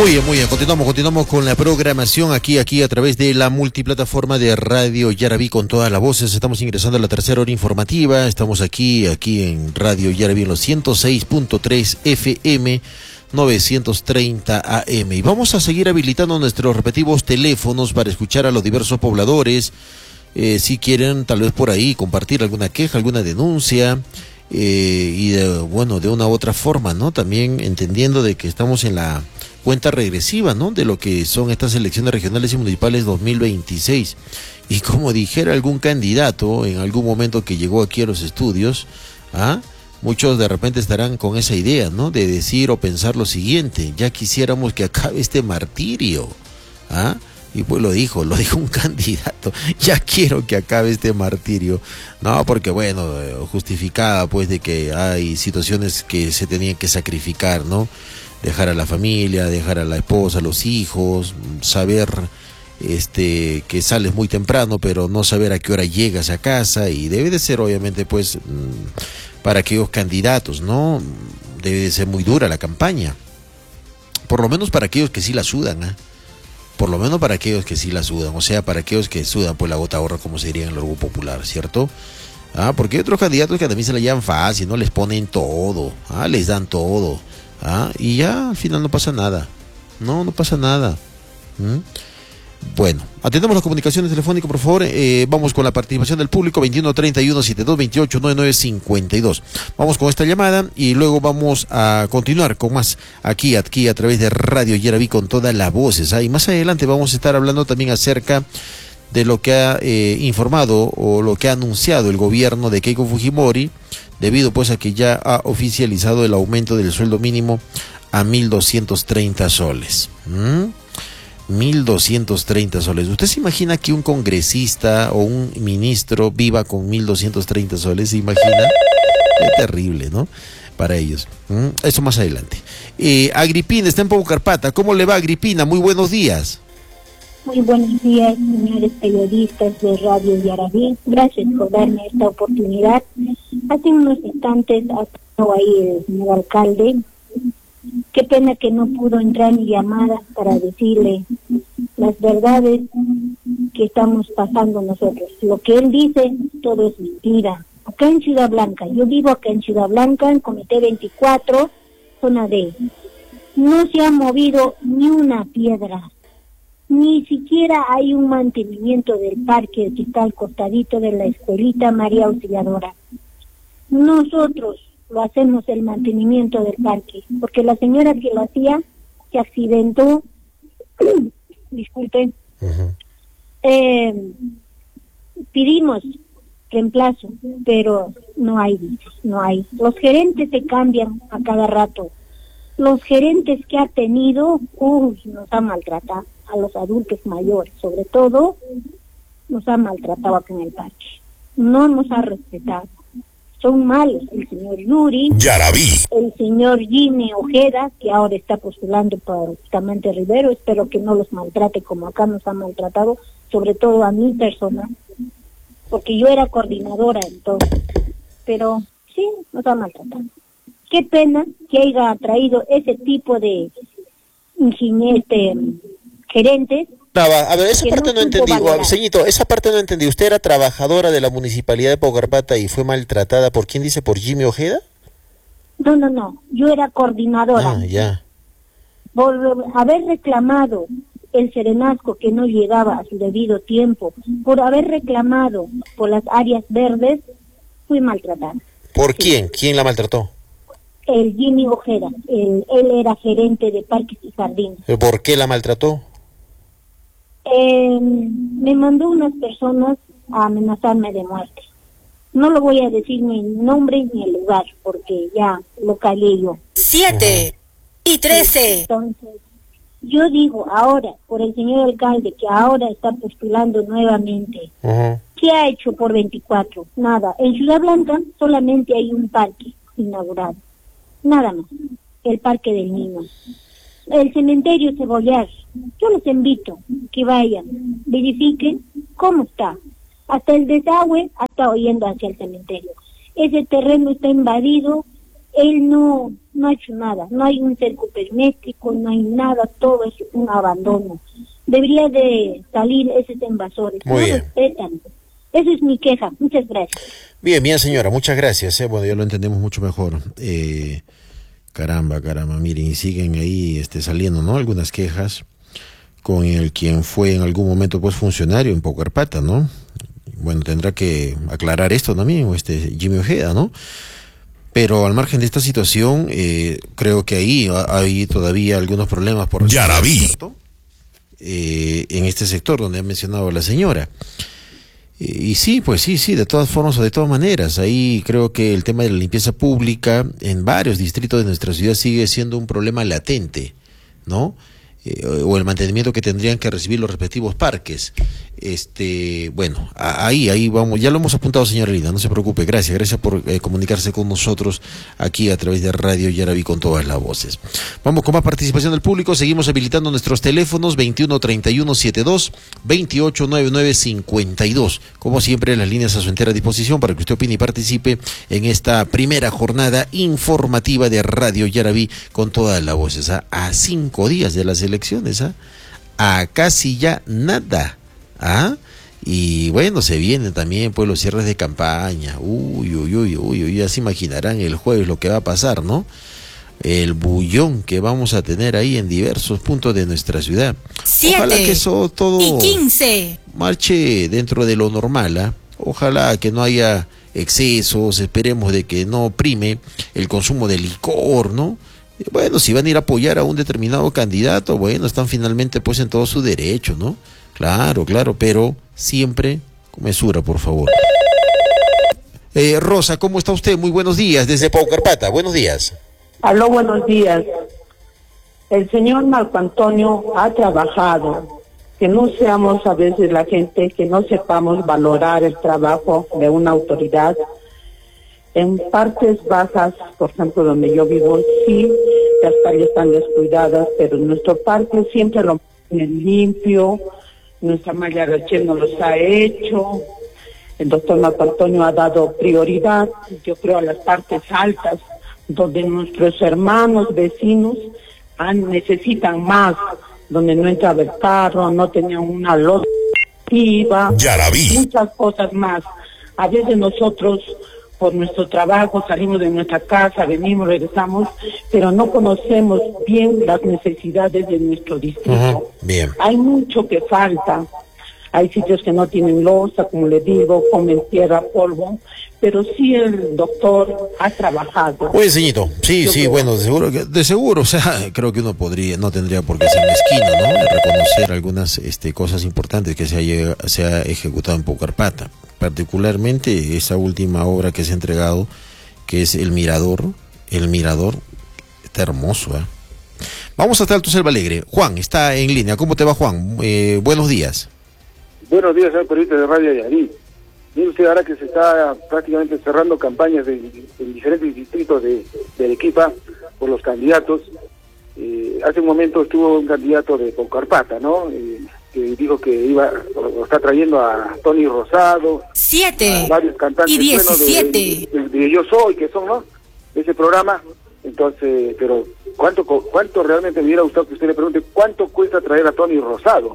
Muy bien, continuamos con la programación aquí a través de la multiplataforma de Radio Yarabí con todas las voces. Estamos ingresando a la tercera hora informativa, estamos aquí en Radio Yarabí en los 106.3 FM, 930 AM. Y vamos a seguir habilitando nuestros respectivos teléfonos para escuchar a los diversos pobladores, si quieren tal vez por ahí compartir alguna queja, alguna denuncia, y de una u otra forma, ¿no? También entendiendo de que estamos en la cuenta regresiva, ¿no?, de lo que son estas elecciones regionales y municipales 2026. Y como dijera algún candidato en algún momento que llegó aquí a los estudios, muchos de repente estarán con esa idea, ¿no?, de decir o pensar lo siguiente: ya quisiéramos que acabe este martirio, y pues lo dijo un candidato: ya quiero que acabe este martirio. No, porque justificada pues de que hay situaciones que se tenían que sacrificar, ¿no? Dejar a la familia, dejar a la esposa, a los hijos, saber que sales muy temprano, pero no saber a qué hora llegas a casa, y debe de ser obviamente pues para aquellos candidatos, ¿no? Debe de ser muy dura la campaña, por lo menos para aquellos que sí la sudan, por lo menos para aquellos que sí la sudan, o sea, para aquellos que sudan pues la gota gorda, como se diría en el orgullo popular, ¿cierto? Porque hay otros candidatos que también se la llevan fácil, no les ponen todo, les dan todo, y ya al final no pasa nada, no pasa nada. Bueno, atendamos las comunicaciones telefónicas, por favor. Vamos con la participación del público, 2131-7228-9952. Vamos con esta llamada y luego vamos a continuar con más aquí a través de Radio Yarabí con todas las voces. Y más adelante vamos a estar hablando también acerca de lo que ha informado o lo que ha anunciado el gobierno de Keiko Fujimori, debido pues a que ya ha oficializado el aumento del sueldo mínimo a 1.230 soles. 1.230 soles. ¿Usted se imagina que un congresista o un ministro viva con 1.230 soles? ¿Se imagina? Es terrible, ¿no? Para ellos. Eso más adelante. Agripina está en Paucarpata. ¿Cómo le va, Agripina? Muy buenos días. Muy buenos días, señores periodistas de Radio Yarabí. Gracias por darme esta oportunidad. Hace unos instantes ha estado ahí el señor alcalde. Qué pena que no pudo entrar mi llamada para decirle las verdades que estamos pasando nosotros. Lo que él dice, todo es mentira. Acá en Ciudad Blanca, yo vivo acá en Ciudad Blanca, en Comité 24, zona D. No se ha movido ni una piedra. Ni siquiera hay un mantenimiento del parque que está al costadito de la escuelita María Auxiliadora. Nosotros lo hacemos el mantenimiento del parque, porque la señora que lo hacía se accidentó, disculpen, pedimos reemplazo, pero no hay. Los gerentes se cambian a cada rato. Los gerentes que ha tenido, nos ha maltratado a los adultos mayores, sobre todo, nos ha maltratado acá en el parque. No nos ha respetado. Son malos el señor Yuri, Yarabí, el señor Jimmy Ojeda, que ahora está postulando para Bustamante Rivero. Espero que no los maltrate como acá nos ha maltratado, sobre todo a mi persona, porque yo era coordinadora entonces, pero sí, nos ha maltratado. Qué pena que haya traído ese tipo de gerentes. A ver, esa parte no entendí, señorito, esa parte no entendí. ¿Usted era trabajadora de la municipalidad de Paucarpata y fue maltratada por quién dice? ¿Por Jimmy Ojeda? No, yo era coordinadora. Ya. Por haber reclamado el serenazgo que no llegaba a su debido tiempo, por haber reclamado por las áreas verdes, fui maltratada. ¿Por quién? ¿Quién la maltrató? El Jimmy Ojeda, él era gerente de parques y jardines. ¿Por qué la maltrató? Me mandó unas personas a amenazarme de muerte. No lo voy a decir ni el nombre ni el lugar, porque ya lo callé yo. 7 y 13. Entonces, yo digo ahora, por el señor alcalde, que ahora está postulando nuevamente, ¿qué ha hecho por 24? Nada. En Ciudad Blanca solamente hay un parque inaugurado. Nada más. El Parque del Niño. El cementerio Cebollar. Yo los invito que vayan, verifiquen cómo está. Hasta el desagüe está yendo hacia el cementerio. Ese terreno está invadido Él no ha hecho nada, no hay un cerco perimétrico, no hay nada, todo es un abandono. Debería de salir esos invasores, Muy no bien. respetan. Esa es mi queja, muchas gracias. Bien, bien, señora, muchas gracias. Bueno, ya lo entendemos mucho mejor. Caramba, miren, y siguen ahí saliendo, ¿no? Algunas quejas con el quien fue en algún momento pues funcionario en Paucarpata, ¿no? Bueno, tendrá que aclarar esto también, Jimmy Ojeda, ¿no? Pero al margen de esta situación, creo que ahí hay todavía algunos problemas por resolver, Yaraví. ¿cierto? En este sector donde ha mencionado la señora. Y sí, pues sí, de todas formas o de todas maneras, ahí creo que el tema de la limpieza pública en varios distritos de nuestra ciudad sigue siendo un problema latente, ¿no? O el mantenimiento que tendrían que recibir los respectivos parques. Bueno, ahí vamos, ya lo hemos apuntado, señora Linda, no se preocupe, gracias por comunicarse con nosotros aquí a través de Radio Yaraví con todas las voces. Vamos con más participación del público, seguimos habilitando nuestros teléfonos 213172, 289952, como siempre las líneas a su entera disposición para que usted opine y participe en esta primera jornada informativa de Radio Yaraví con todas las voces, a 5 días de las elecciones, a casi ya nada. Y bueno, se vienen también pues los cierres de campaña. Uy, ya se imaginarán el jueves lo que va a pasar, ¿no? El bullón que vamos a tener ahí en diversos puntos de nuestra ciudad. 7 Ojalá que eso todo y 15. marche dentro de lo normal, Ojalá que no haya excesos, esperemos de que no prime el consumo de licor, ¿no? Bueno, si van a ir a apoyar a un determinado candidato, bueno, están finalmente pues en todo su derecho, ¿no? Claro, pero siempre con mesura, por favor. Rosa, ¿cómo está usted? Muy buenos días, desde Paucarpata, buenos días. Aló, buenos días. El señor Marco Antonio ha trabajado, que no seamos a veces la gente, que no sepamos valorar el trabajo de una autoridad. En partes bajas, por ejemplo, donde yo vivo, sí, las calles están descuidadas, pero en nuestro parque siempre lo mantienen limpio. Nuestra Maya Rachel nos los ha hecho. El doctor Marco Antonio ha dado prioridad, yo creo, a las partes altas, donde nuestros hermanos, vecinos, necesitan más, donde no entraba el carro, no tenían una locomotiva, muchas cosas más. A veces nosotros, por nuestro trabajo, salimos de nuestra casa, venimos, regresamos, pero no conocemos bien las necesidades de nuestro distrito. Bien. Hay mucho que falta. Hay sitios que no tienen losa, como les digo, comen tierra, polvo, pero sí el doctor ha trabajado. Oye, señorito, sí, bueno, de seguro, o sea, creo que uno no tendría por qué ser mezquino, ¿no? De reconocer algunas cosas importantes que se ha ejecutado en Paucarpata, particularmente esa última obra que se ha entregado, que es el mirador, está hermoso, Vamos hasta Alto Selva Alegre. Juan está en línea. ¿Cómo te va, Juan? Buenos días. Buenos días, señor periodista de Radio Yaraví. Mire usted, ahora que se está prácticamente cerrando campañas en diferentes distritos de Arequipa por los candidatos. Hace un momento estuvo un candidato de Paucarpata, ¿no? Que dijo que está trayendo a Tony Rosado, 7 varios cantantes y 17. de Yo Soy, que son, ¿no? De ese programa. Entonces, pero ¿cuánto realmente me hubiera gustado que usted le pregunte cuánto cuesta traer a Tony Rosado?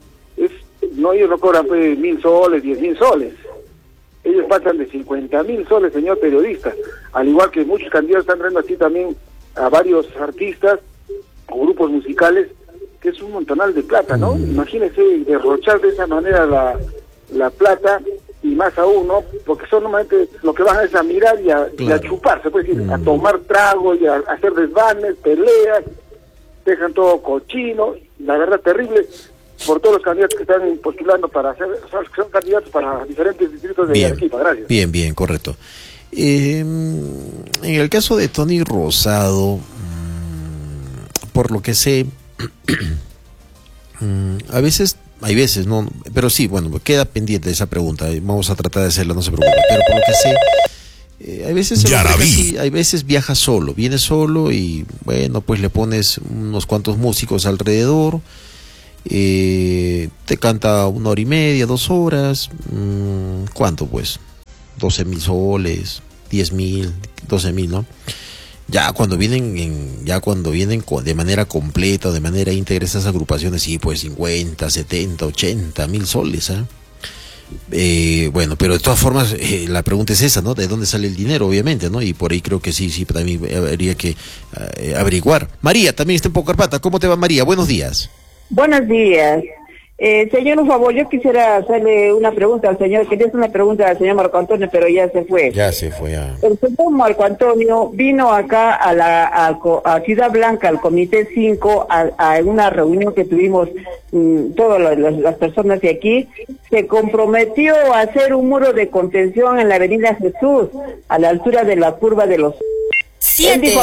Ellos no cobran pues 1.000 soles, 10.000 soles. Ellos pasan de 50.000 soles, señor periodista. Al igual que muchos candidatos están trayendo así también a varios artistas o grupos musicales, que es un montonal de plata, ¿no? Imagínese derrochar de esa manera la plata, y más aún, ¿no? Porque son normalmente lo que van es a mirar y a chupar, se puede decir, a tomar trago y a hacer desvanes, peleas, dejan todo cochino, la verdad terrible, por todos los candidatos que están postulando para son candidatos para diferentes distritos de Arequipa. Gracias. Bien, correcto. En el caso de Tony Rosado, por lo que sé, hay veces, no, pero sí, bueno, queda pendiente esa pregunta, vamos a tratar de hacerla, no se preocupe, pero por lo que sé, hay veces viaja solo, viene solo y bueno, pues le pones unos cuantos músicos alrededor, te canta 1 hora y media, 2 horas, ¿cuánto pues? 12.000 soles, 10.000, 12.000, ¿no? Ya cuando vienen de manera completa o de manera íntegra esas agrupaciones, sí, pues 50, 70, 80 mil soles, ¿ah? Bueno, pero de todas formas la pregunta es esa, ¿no? ¿De dónde sale el dinero, obviamente, ¿no? Y por ahí creo que sí, también habría que averiguar. María, también está en Paucarpata. ¿Cómo te va, María? Buenos días. Buenos días. Señor, un favor, yo quisiera hacerle una pregunta al señor. Quería hacer una pregunta al señor Marco Antonio, pero ya se fue. Ya se fue, ya. El señor Marco Antonio vino acá a Ciudad Blanca, al Comité 5, a una reunión que tuvimos todas las personas de aquí. Se comprometió a hacer un muro de contención en la Avenida Jesús, a la altura de la curva de los 7 y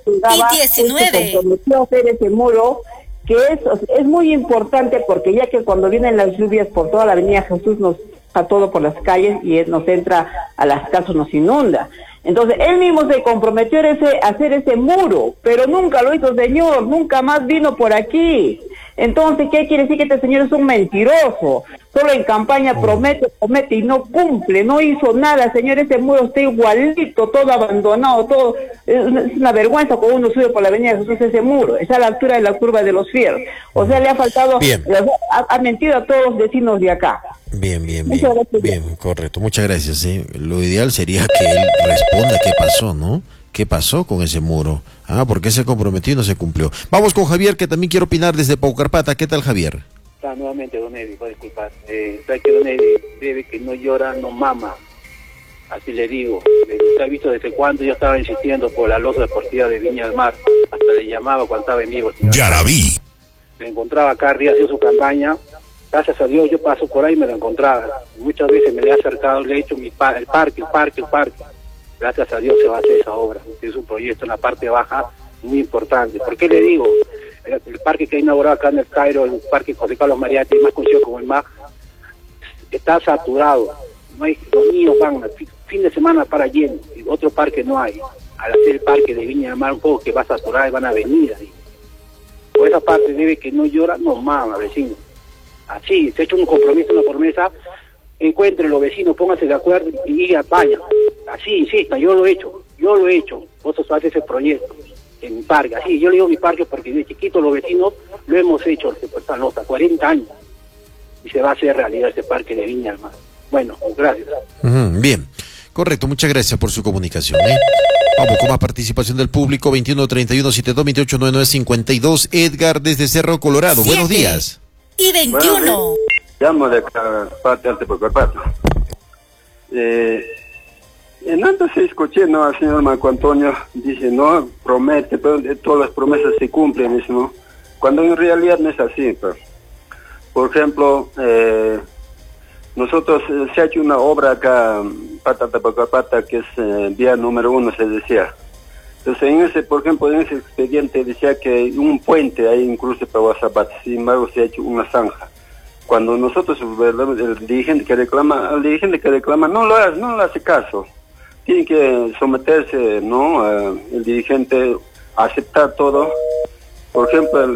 19. Se comprometió a hacer ese muro, que es muy importante, porque ya que cuando vienen las lluvias por toda la Avenida Jesús nos está todo por las calles y nos entra a las casas, nos inunda. Entonces él mismo se comprometió a hacer ese muro, pero nunca lo hizo, señor, nunca más vino por aquí. Entonces, ¿qué quiere decir? Que este señor es un mentiroso. Solo en campaña promete y no cumple, no hizo nada, señor. Ese muro está igualito, todo abandonado, todo. Es una vergüenza cuando uno sube por la Avenida Jesús ese muro. Está a la altura de la curva de los Fierros. O sea, le ha faltado, ha mentido a todos los vecinos de acá. Bien, correcto. Muchas gracias, ¿sí? Lo ideal sería que él responda qué pasó, ¿no? ¿Qué pasó con ese muro? ¿Por qué se comprometió y no se cumplió? Vamos con Javier, que también quiere opinar desde Paucarpata. ¿Qué tal, Javier? Nuevamente, don Eddie, voy a disculpar. Sabe que don Eddie debe que no llora, no mama. Así le digo. Usted ha visto desde cuándo yo estaba insistiendo por la losa deportiva de Viña del Mar. Hasta le llamaba cuando estaba en vivo. Ya la vi. Me encontraba acá arriba, hacía su campaña. Gracias a Dios yo paso por ahí y me lo encontraba. Muchas veces me le he acercado, le he hecho el parque. Gracias a Dios se va a hacer esa obra. Es un proyecto en la parte baja muy importante. ¿Por qué le digo? El parque que ha inaugurado acá en el Cairo, el parque José Carlos Mariatti, más conocido como el MAG, está saturado. No hay, los niños van fin de semana para lleno, y otro parque no hay. Al hacer el parque de Viña del Mar un poco que va a saturar y van a venir ahí. Por esa parte debe que no llora, no mama, vecino. Así, se ha hecho un compromiso, una promesa, encuentren los vecinos, pónganse de acuerdo y vayan. Así, insista, yo lo he hecho. Vosotros hacen ese proyecto en mi parque. Así, yo le digo mi parque porque de chiquito los vecinos lo hemos hecho, esta nota, 40 años. Y se va a hacer realidad ese parque de Viña del Mar. Bueno, gracias. Bien, correcto, muchas gracias por su comunicación. Vamos con más participación del público, 21-31-72-28-99-52. Edgar desde Cerro Colorado, buenos días. Y 21. Llamo de acá, parte alta por Carpato. Antes escuché, ¿no? Al señor Marco Antonio, dice, no, promete, pero todas las promesas se cumplen, dice, ¿no? Cuando en realidad no es así, pues. Por ejemplo, nosotros se ha hecho una obra acá, Patata por Carpata, que es vía número 1, se decía. Entonces, por ejemplo, en ese expediente decía que hay un puente ahí en Cruce para Guasapat, sin embargo se ha hecho una zanja. Cuando nosotros, el dirigente que reclama no lo hace caso. Tiene que someterse, ¿no? El dirigente a aceptar todo. Por ejemplo,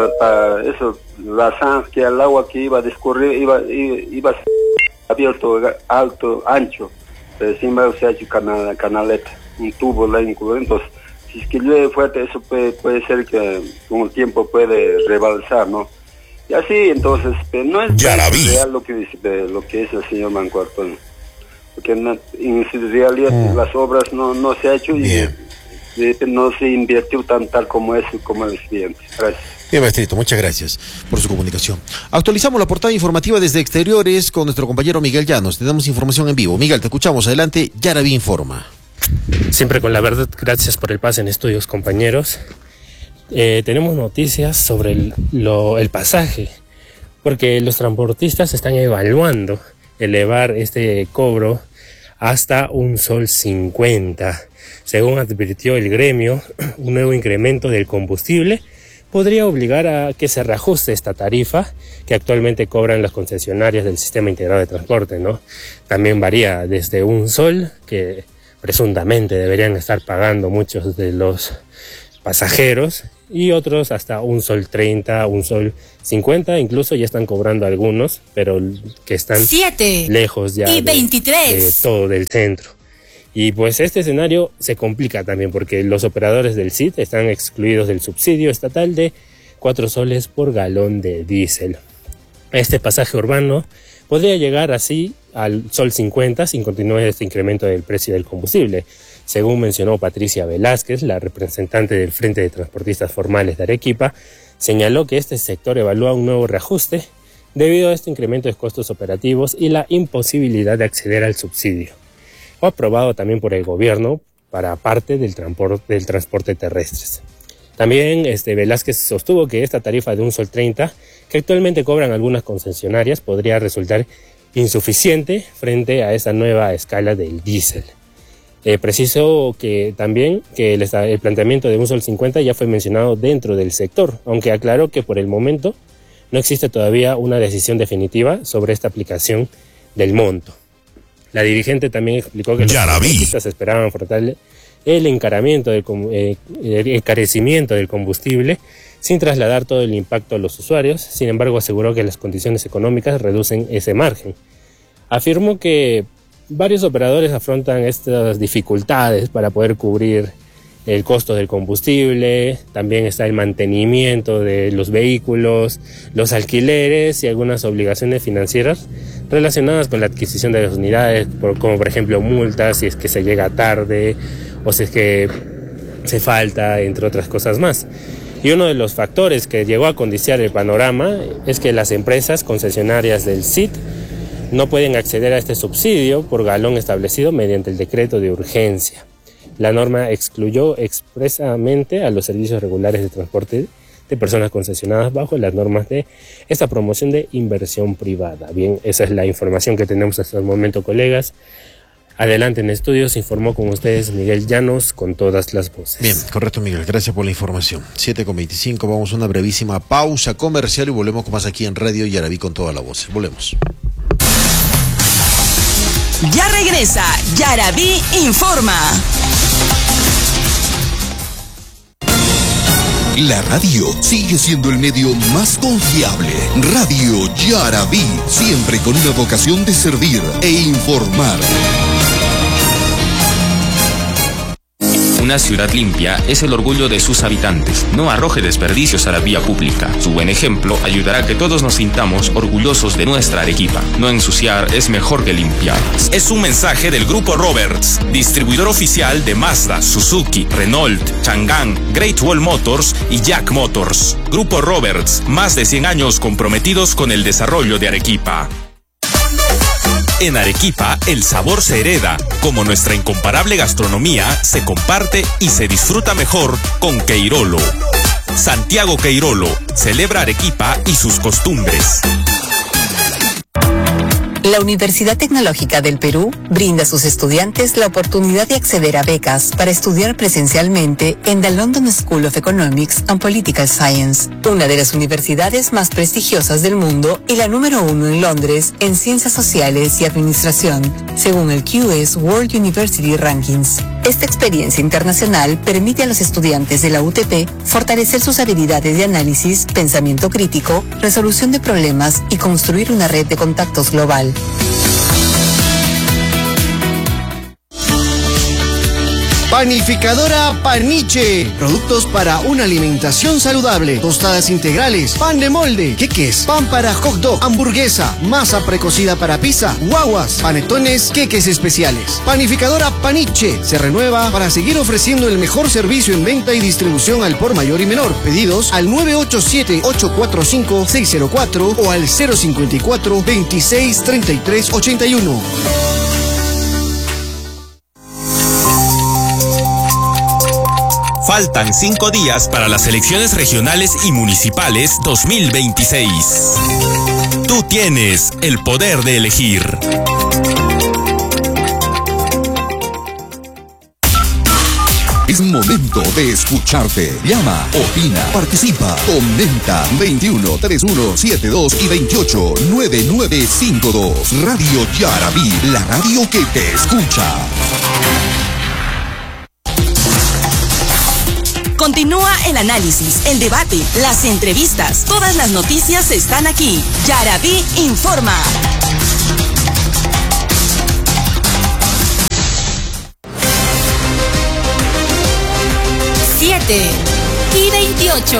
la zanja, que el agua que iba a discurrir, iba a ser abierto, alto, ancho. Pero sin embargo se ha hecho canaleta, un tubo la incluye. Entonces, si es que llueve fuerte, eso puede ser que con el tiempo puede rebalsar, ¿no? Y así, entonces, no es real lo que dice el señor Marco Antonio. Porque en realidad las obras no se ha hecho y no se invirtió tal como el siguiente. Gracias. Bien, maestrito, muchas gracias por su comunicación. Actualizamos la portada informativa desde exteriores con nuestro compañero Miguel Llanos. Tenemos información en vivo. Miguel, te escuchamos. Adelante, Yaraví informa. Siempre con la verdad, gracias por el pase en estudios, compañeros. Tenemos noticias sobre el pasaje, porque los transportistas están evaluando elevar este cobro hasta $1.50. Según advirtió el gremio, un nuevo incremento del combustible podría obligar a que se reajuste esta tarifa que actualmente cobran las concesionarias del Sistema Integrado de Transporte, ¿no? También varía desde $1, que presuntamente deberían estar pagando muchos de los pasajeros, y otros hasta $1.30, $1.50, incluso ya están cobrando algunos, pero que están 7 lejos ya y 23 de todo del centro. Y pues este escenario se complica también porque los operadores del CIT están excluidos del subsidio estatal de 4 soles por galón de diésel. Este pasaje urbano podría llegar así al sol 50 sin continuar este incremento del precio del combustible. Según mencionó Patricia Velázquez, la representante del Frente de Transportistas Formales de Arequipa, señaló que este sector evalúa un nuevo reajuste debido a este incremento de costos operativos y la imposibilidad de acceder al subsidio, o aprobado también por el gobierno para parte del transporte terrestre. También Velázquez sostuvo que esta tarifa de 1 sol 30, que actualmente cobran algunas concesionarias, podría resultar insuficiente frente a esa nueva escala del diésel. Precisó que también que el planteamiento de 1 sol 50 ya fue mencionado dentro del sector, aunque aclaró que por el momento no existe todavía una decisión definitiva sobre esta aplicación del monto. La dirigente también explicó que los transportistas esperaban afrontar el encarecimiento del combustible sin trasladar todo el impacto a los usuarios. Sin embargo, aseguró que las condiciones económicas reducen ese margen. Afirmó que varios operadores afrontan estas dificultades para poder cubrir el costo del combustible, también está el mantenimiento de los vehículos, los alquileres y algunas obligaciones financieras relacionadas con la adquisición de las unidades, como por ejemplo multas si es que se llega tarde o si es que se falta, entre otras cosas más. Y uno de los factores que llegó a condiciar el panorama es que las empresas concesionarias del CIT no pueden acceder a este subsidio por galón establecido mediante el decreto de urgencia. La norma excluyó expresamente a los servicios regulares de transporte de personas concesionadas bajo las normas de esta promoción de inversión privada. Bien, esa es la información que tenemos hasta el momento, colegas. Adelante en estudios, informó con ustedes Miguel Llanos con todas las voces. Bien, correcto, Miguel, gracias por la información. 7:25, vamos a una brevísima pausa comercial y volvemos con más aquí en Radio Yaraví con toda la voz. Volvemos. Ya regresa Yaraví Informa. La radio sigue siendo el medio más confiable. Radio Yaraví, siempre con una vocación de servir e informar. Una ciudad limpia es el orgullo de sus habitantes. No arroje desperdicios a la vía pública. Su buen ejemplo ayudará a que todos nos sintamos orgullosos de nuestra Arequipa. No ensuciar es mejor que limpiar. Es un mensaje del Grupo Roberts, distribuidor oficial de Mazda, Suzuki, Renault, Chang'an, Great Wall Motors y Jack Motors. Grupo Roberts, más de 100 años comprometidos con el desarrollo de Arequipa. En Arequipa, el sabor se hereda, como nuestra incomparable gastronomía se comparte y se disfruta mejor con Queirolo. Santiago Queirolo celebra Arequipa y sus costumbres. La Universidad Tecnológica del Perú brinda a sus estudiantes la oportunidad de acceder a becas para estudiar presencialmente en the London School of Economics and Political Science, una de las universidades más prestigiosas del mundo y la número 1 en Londres en ciencias sociales y administración, según el QS World University Rankings. Esta experiencia internacional permite a los estudiantes de la UTP fortalecer sus habilidades de análisis, pensamiento crítico, resolución de problemas y construir una red de contactos global. Panificadora Paniche. Productos para una alimentación saludable. Tostadas integrales, pan de molde, queques, pan para hot dog, hamburguesa, masa precocida para pizza, guaguas, panetones, queques especiales. Panificadora Paniche se renueva para seguir ofreciendo el mejor servicio en venta y distribución al por mayor y menor. Pedidos al 987-845-604 o al 054-263381. Faltan 5 días para las elecciones regionales y municipales 2026. Tú tienes el poder de elegir. Es momento de escucharte. Llama, opina, participa, comenta. 21 31 72 y 28 9952. Radio Yaraví, la radio que te escucha. Continúa el análisis, el debate, las entrevistas. Todas las noticias están aquí. Yaraví Informa. 7:28.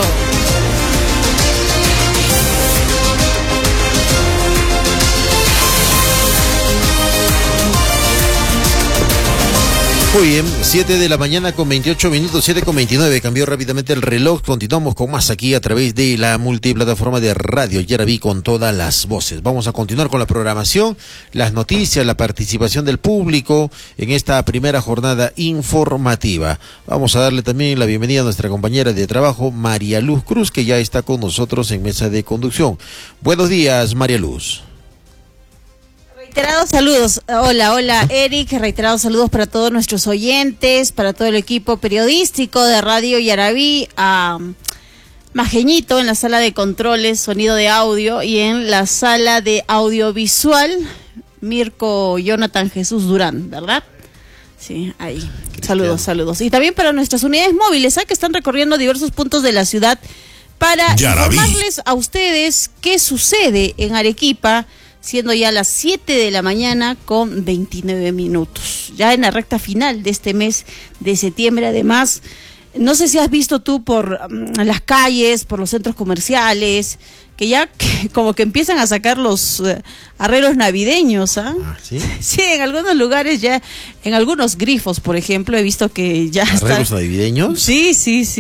Muy bien, 7 de la mañana con 28 minutos, 7:29, cambió rápidamente el reloj. Continuamos con más aquí a través de la multiplataforma de Radio Yaraví con todas las voces. Vamos a continuar con la programación, las noticias, la participación del público en esta primera jornada informativa. Vamos a darle también la bienvenida a nuestra compañera de trabajo, María Luz Cruz, que ya está con nosotros en mesa de conducción. Buenos días, María Luz. Reiterados saludos, hola Eric, reiterados saludos para todos nuestros oyentes, para todo el equipo periodístico de Radio Yaraví, a Majeñito en la sala de controles, sonido de audio, y en la sala de audiovisual, Mirko Jonathan Jesús Durán, ¿verdad? Sí, ahí, saludos. Y también para nuestras unidades móviles, que están recorriendo diversos puntos de la ciudad para informarles a ustedes qué sucede en Arequipa, siendo ya las 7 de la mañana con 29 minutos. Ya en la recta final de este mes de septiembre, además, no sé si has visto tú por las calles, por los centros comerciales, que ya como que empiezan a sacar los arreglos navideños, ¿Sí? Sí, en algunos lugares ya, en algunos grifos, por ejemplo, he visto que ya ¿Arreglos navideños? Sí.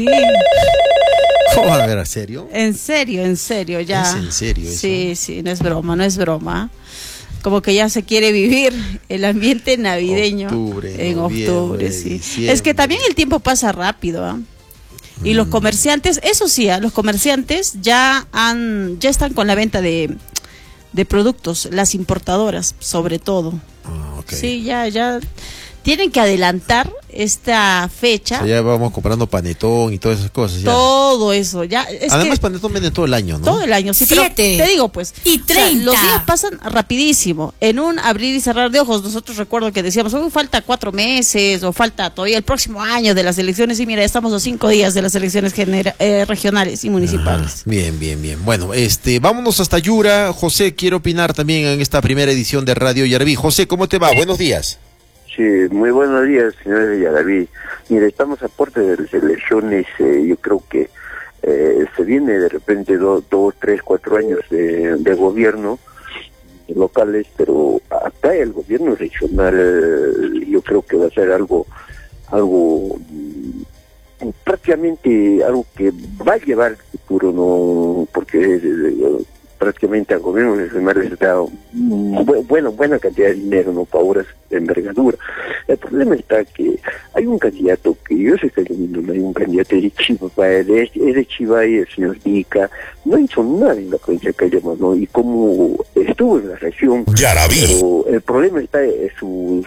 ¿Cómo a ver, a serio? En serio, ya. ¿Es en serio eso? Sí, no es broma. Como que ya se quiere vivir el ambiente navideño en octubre, sí. Diciembre. Es que también el tiempo pasa rápido, Y los comerciantes, eso sí, los comerciantes ya están con la venta de productos, las importadoras, sobre todo. Okay. Sí, ya tienen que adelantar esta fecha. O sea, ya vamos comprando panetón y todas esas cosas. Ya. Todo eso, ya. Además, panetón vende todo el año, ¿no? Todo el año, sí. 7 pero te digo, pues. Y 30. Los días pasan rapidísimo. En un abrir y cerrar de ojos, nosotros recuerdo que decíamos, falta 4 meses, o falta todavía el próximo año de las elecciones, y mira, estamos a 5 días de las elecciones regionales y municipales. Bien. Bueno, vámonos hasta Yura. José quiere opinar también en esta primera edición de Radio Yaraví. José, ¿cómo te va? Buenos días. Sí, muy buenos días, señores de Yaraví. Mira, estamos a puerta de las elecciones. Yo creo que se viene de repente 2, 3, 4 años de gobierno locales, pero acá el gobierno regional yo creo que va a ser algo prácticamente algo que va a llevar al futuro, no, porque prácticamente al gobierno regional les da buena cantidad de dinero, no, para obras de envergadura. El problema está que hay un candidato que yo sé que no hay un candidato de Chivay, es de Chivay, el señor Dica, no hizo nada en la provincia de Cayama, ¿no? Y como estuvo en la región, pero el problema está en el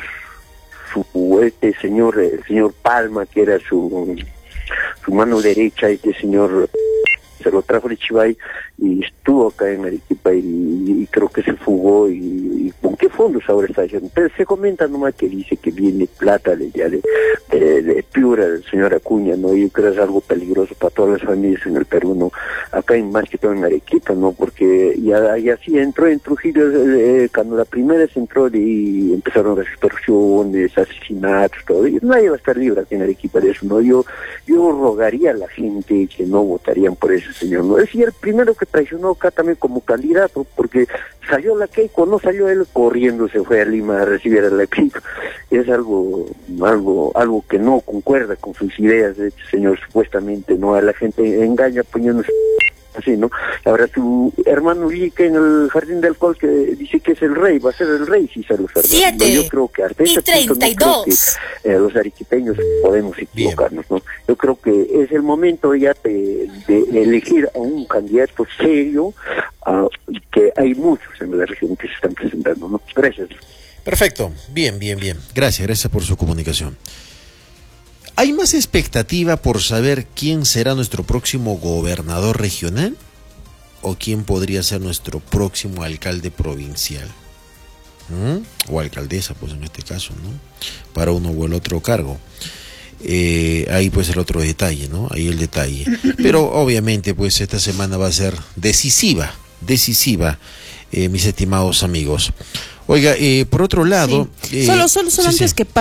señor Palma, que era su mano derecha, señor se lo trajo de Chivay y estuvo acá en Arequipa y creo que se fugó y ¿con qué fondos ahora está haciendo? Pero se comenta nomás que dice que viene plata de Piura del señor Acuña, ¿no? Yo creo que es algo peligroso para todas las familias en el Perú, ¿no? Acá más que todo en Arequipa, ¿no? Porque y así entró en Trujillo, cuando la primera se entró y empezaron las extorsiones, asesinatos, todo, y nadie va a estar libre aquí en Arequipa de eso, ¿no? Yo rogaría a la gente que no votarían por ese señor, ¿no? Es el primero que traicionó acá también como candidato, porque salió la Keiko, no salió él corriendo, se fue a Lima a recibir a la Keiko. Es algo que no concuerda con sus ideas de este señor, supuestamente, ¿no? A la gente engaña poniéndose así, ¿no? Ahora su hermano Lique en el Jardín del Alcohol, que dice que es el rey, va a ser el rey si se los Fernando. 7 Yo creo que hasta ese punto no creo que los arequipeños podemos equivocarnos, ¿no? Yo creo que es el momento ya de elegir a un candidato serio, que hay muchos en la región que se están presentando, ¿no? Gracias. Perfecto, bien. Gracias por su comunicación. ¿Hay más expectativa por saber quién será nuestro próximo gobernador regional? ¿O quién podría ser nuestro próximo alcalde provincial? O alcaldesa, pues en este caso, ¿no? Para uno o el otro cargo. Ahí pues el otro detalle, ¿no? Ahí el detalle. Pero obviamente pues esta semana va a ser decisiva, mis estimados amigos. Oiga, por otro lado... Solo antes que